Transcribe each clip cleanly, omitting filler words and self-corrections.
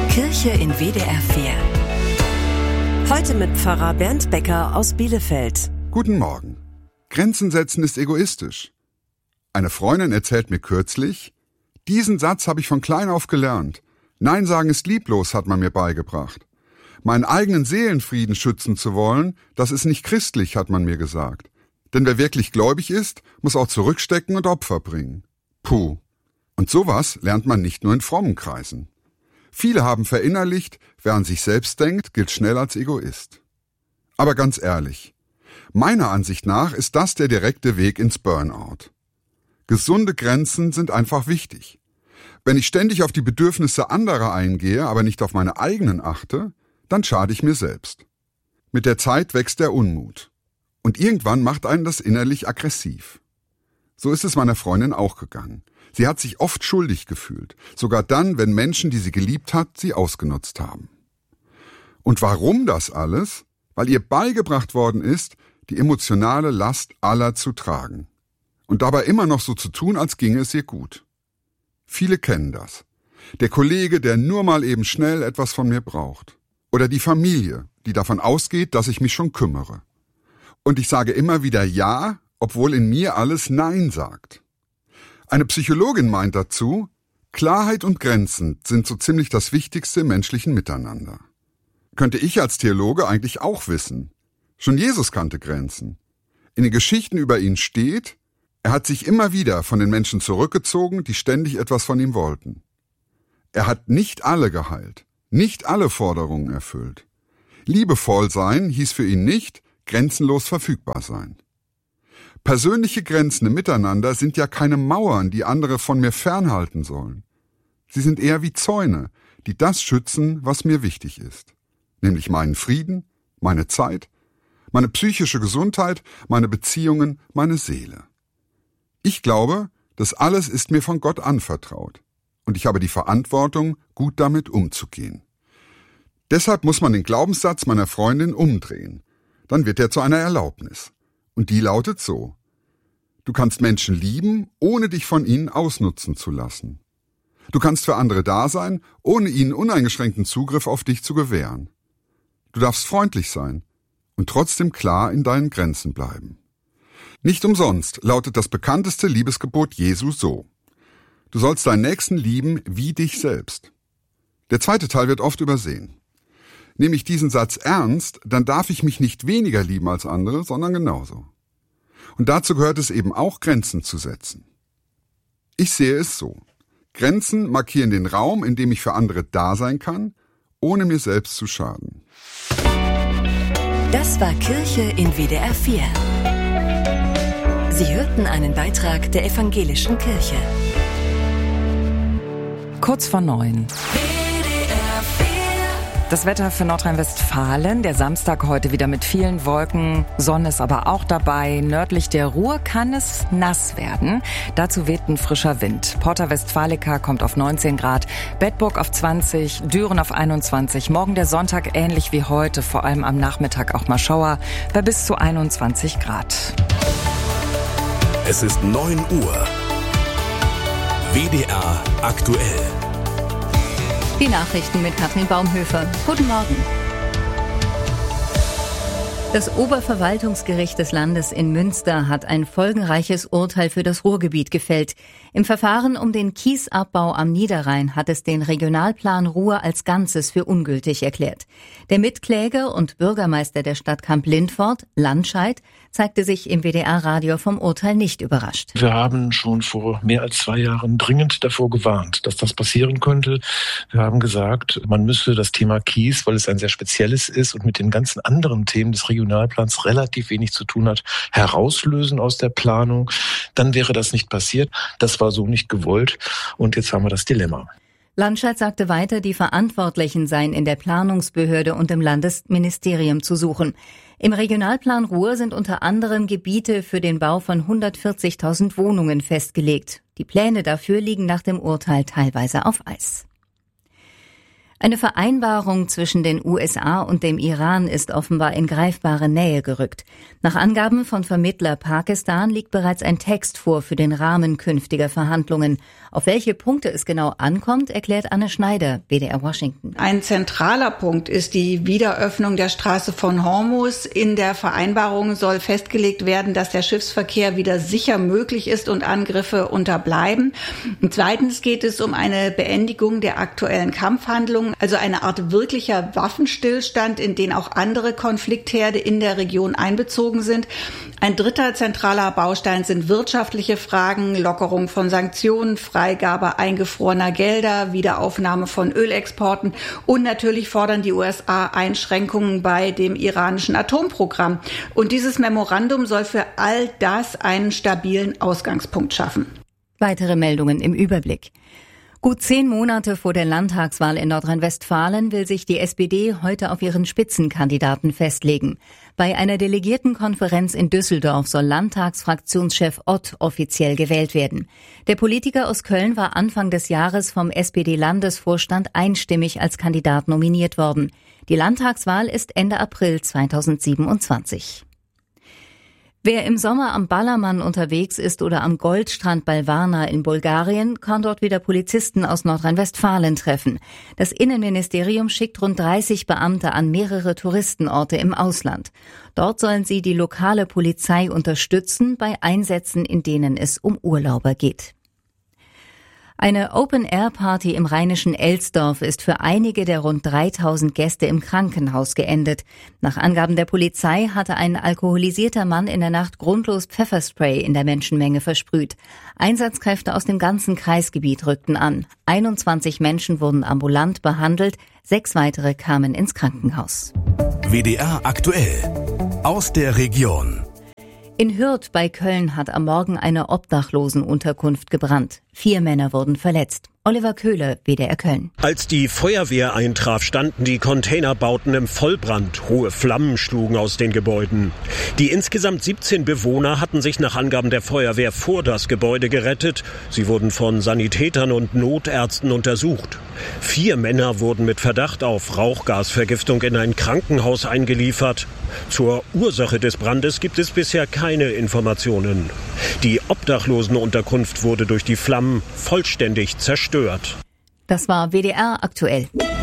Kirche in WDR 4. Heute mit Pfarrer Bernd Becker aus Bielefeld. Guten Morgen. Grenzen setzen ist egoistisch. Eine Freundin erzählt mir kürzlich, diesen Satz habe ich von klein auf gelernt. Nein sagen ist lieblos, hat man mir beigebracht. Meinen eigenen Seelenfrieden schützen zu wollen, das ist nicht christlich, hat man mir gesagt. Denn wer wirklich gläubig ist, muss auch zurückstecken und Opfer bringen. Puh. Und sowas lernt man nicht nur in frommen Kreisen. Viele haben verinnerlicht, wer an sich selbst denkt, gilt schnell als Egoist. Aber ganz ehrlich, meiner Ansicht nach ist das der direkte Weg ins Burnout. Gesunde Grenzen sind einfach wichtig. Wenn ich ständig auf die Bedürfnisse anderer eingehe, aber nicht auf meine eigenen achte, dann schade ich mir selbst. Mit der Zeit wächst der Unmut. Und irgendwann macht einen das innerlich aggressiv. So ist es meiner Freundin auch gegangen. Sie hat sich oft schuldig gefühlt, sogar dann, wenn Menschen, die sie geliebt hat, sie ausgenutzt haben. Und warum das alles? Weil ihr beigebracht worden ist, die emotionale Last aller zu tragen. Und dabei immer noch so zu tun, als ginge es ihr gut. Viele kennen das. Der Kollege, der nur mal eben schnell etwas von mir braucht. Oder die Familie, die davon ausgeht, dass ich mich schon kümmere. Und ich sage immer wieder Ja, obwohl in mir alles Nein sagt. Eine Psychologin meint dazu, Klarheit und Grenzen sind so ziemlich das Wichtigste im menschlichen Miteinander. Könnte ich als Theologe eigentlich auch wissen. Schon Jesus kannte Grenzen. In den Geschichten über ihn steht, er hat sich immer wieder von den Menschen zurückgezogen, die ständig etwas von ihm wollten. Er hat nicht alle geheilt, nicht alle Forderungen erfüllt. Liebevoll sein hieß für ihn nicht, grenzenlos verfügbar sein. Persönliche Grenzen im Miteinander sind ja keine Mauern, die andere von mir fernhalten sollen. Sie sind eher wie Zäune, die das schützen, was mir wichtig ist. Nämlich meinen Frieden, meine Zeit, meine psychische Gesundheit, meine Beziehungen, meine Seele. Ich glaube, das alles ist mir von Gott anvertraut. Und ich habe die Verantwortung, gut damit umzugehen. Deshalb muss man den Glaubenssatz meiner Freundin umdrehen. Dann wird er zu einer Erlaubnis. Und die lautet so: Du kannst Menschen lieben, ohne dich von ihnen ausnutzen zu lassen. Du kannst für andere da sein, ohne ihnen uneingeschränkten Zugriff auf dich zu gewähren. Du darfst freundlich sein und trotzdem klar in deinen Grenzen bleiben. Nicht umsonst lautet das bekannteste Liebesgebot Jesu so: Du sollst deinen Nächsten lieben wie dich selbst. Der zweite Teil wird oft übersehen. Nehme ich diesen Satz ernst, dann darf ich mich nicht weniger lieben als andere, sondern genauso. Und dazu gehört es eben auch, Grenzen zu setzen. Ich sehe es so: Grenzen markieren den Raum, in dem ich für andere da sein kann, ohne mir selbst zu schaden. Das war Kirche in WDR 4. Sie hörten einen Beitrag der Evangelischen Kirche. Kurz vor 9. Das Wetter für Nordrhein-Westfalen, der Samstag heute wieder mit vielen Wolken, Sonne ist aber auch dabei. Nördlich der Ruhr kann es nass werden. Dazu weht ein frischer Wind. Porta Westfalica kommt auf 19 Grad, Bedburg auf 20, Düren auf 21. Morgen der Sonntag ähnlich wie heute, vor allem am Nachmittag auch mal Schauer bei bis zu 21 Grad. Es ist 9 Uhr. WDR aktuell. Die Nachrichten mit Katrin Baumhöfer. Guten Morgen. Das Oberverwaltungsgericht des Landes in Münster hat ein folgenreiches Urteil für das Ruhrgebiet gefällt. Im Verfahren um den Kiesabbau am Niederrhein hat es den Regionalplan Ruhr als Ganzes für ungültig erklärt. Der Mitkläger und Bürgermeister der Stadt Kamp-Lindfort, Landscheid, zeigte sich im WDR-Radio vom Urteil nicht überrascht. Wir haben schon vor mehr als 2 Jahren dringend davor gewarnt, dass das passieren könnte. Wir haben gesagt, man müsse das Thema Kies, weil es ein sehr spezielles ist und mit den ganzen anderen Themen des Regionalplans relativ wenig zu tun hat, herauslösen aus der Planung. Dann wäre das nicht passiert. Das war so nicht gewollt. Und jetzt haben wir das Dilemma. Landscheid sagte weiter, die Verantwortlichen seien in der Planungsbehörde und im Landesministerium zu suchen. Im Regionalplan Ruhr sind unter anderem Gebiete für den Bau von 140.000 Wohnungen festgelegt. Die Pläne dafür liegen nach dem Urteil teilweise auf Eis. Eine Vereinbarung zwischen den USA und dem Iran ist offenbar in greifbare Nähe gerückt. Nach Angaben von Vermittler Pakistan liegt bereits ein Text vor für den Rahmen künftiger Verhandlungen. Auf welche Punkte es genau ankommt, erklärt Anne Schneider, WDR Washington. Ein zentraler Punkt ist die Wiederöffnung der Straße von Hormuz. In der Vereinbarung soll festgelegt werden, dass der Schiffsverkehr wieder sicher möglich ist und Angriffe unterbleiben. Und zweitens geht es um eine Beendigung der aktuellen Kampfhandlungen, also eine Art wirklicher Waffenstillstand, in den auch andere Konfliktherde in der Region einbezogen sind. Ein dritter zentraler Baustein sind wirtschaftliche Fragen, Lockerung von Sanktionen, Freigabe eingefrorener Gelder, Wiederaufnahme von Ölexporten und natürlich fordern die USA Einschränkungen bei dem iranischen Atomprogramm. Und dieses Memorandum soll für all das einen stabilen Ausgangspunkt schaffen. Weitere Meldungen im Überblick. Gut 10 Monate vor der Landtagswahl in Nordrhein-Westfalen will sich die SPD heute auf ihren Spitzenkandidaten festlegen. Bei einer Delegiertenkonferenz in Düsseldorf soll Landtagsfraktionschef Ott offiziell gewählt werden. Der Politiker aus Köln war Anfang des Jahres vom SPD-Landesvorstand einstimmig als Kandidat nominiert worden. Die Landtagswahl ist Ende April 2027. Wer im Sommer am Ballermann unterwegs ist oder am Goldstrand Balvarna in Bulgarien, kann dort wieder Polizisten aus Nordrhein-Westfalen treffen. Das Innenministerium schickt rund 30 Beamte an mehrere Touristenorte im Ausland. Dort sollen sie die lokale Polizei unterstützen bei Einsätzen, in denen es um Urlauber geht. Eine Open-Air-Party im rheinischen Elsdorf ist für einige der rund 3000 Gäste im Krankenhaus geendet. Nach Angaben der Polizei hatte ein alkoholisierter Mann in der Nacht grundlos Pfefferspray in der Menschenmenge versprüht. Einsatzkräfte aus dem ganzen Kreisgebiet rückten an. 21 Menschen wurden ambulant behandelt, 6 weitere kamen ins Krankenhaus. WDR aktuell. Aus der Region. In Hürth bei Köln hat am Morgen eine Obdachlosenunterkunft gebrannt. 4 Männer wurden verletzt. Oliver Köhler, WDR Köln. Als die Feuerwehr eintraf, standen die Containerbauten im Vollbrand. Hohe Flammen schlugen aus den Gebäuden. Die insgesamt 17 Bewohner hatten sich nach Angaben der Feuerwehr vor das Gebäude gerettet. Sie wurden von Sanitätern und Notärzten untersucht. 4 Männer wurden mit Verdacht auf Rauchgasvergiftung in ein Krankenhaus eingeliefert. Zur Ursache des Brandes gibt es bisher keine Informationen. Die Obdachlosenunterkunft wurde durch die Flammen vollständig zerstört. Das war WDR aktuell.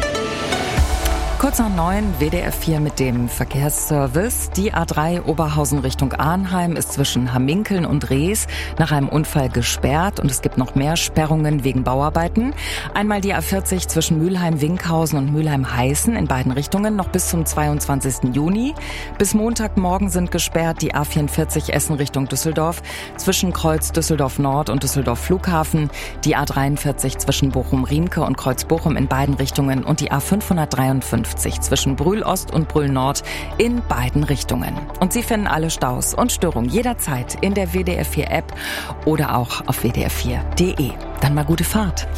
Kurz nach 9, WDR 4 mit dem Verkehrsservice. Die A3 Oberhausen Richtung Arnheim ist zwischen Hamminkeln und Rees nach einem Unfall gesperrt und es gibt noch mehr Sperrungen wegen Bauarbeiten. Einmal die A40 zwischen Mülheim-Winkhausen und Mülheim-Heißen in beiden Richtungen noch bis zum 22. Juni. Bis Montagmorgen sind gesperrt die A44 Essen Richtung Düsseldorf zwischen Kreuz Düsseldorf Nord und Düsseldorf Flughafen, die A43 zwischen Bochum-Riemke und Kreuz Bochum in beiden Richtungen und die A553 zwischen Brühl Ost und Brühl Nord in beiden Richtungen. Und Sie finden alle Staus und Störungen jederzeit in der WDR 4 App oder auch auf wdr4.de. Dann mal gute Fahrt.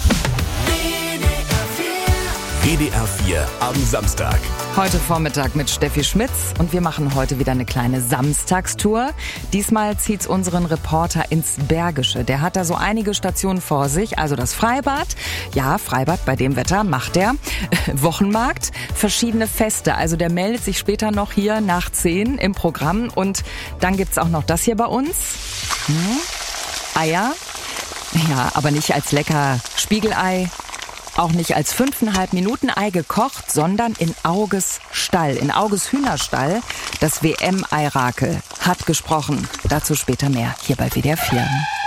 WDR 4 am Samstag. Heute Vormittag mit Steffi Schmitz und wir machen heute wieder eine kleine Samstagstour. Diesmal zieht's unseren Reporter ins Bergische. Der hat da so einige Stationen vor sich, also das Freibad. Ja, Freibad bei dem Wetter macht er. Wochenmarkt, verschiedene Feste. Also der meldet sich später noch hier nach 10 im Programm und dann gibt's auch noch das hier bei uns. Eier. Ja, aber nicht als lecker Spiegelei. Auch nicht als 5,5 Minuten Ei gekocht, sondern in Auges Stall, in Auges Hühnerstall. Das WM-Eirakel hat gesprochen. Dazu später mehr hier bei WDR 4.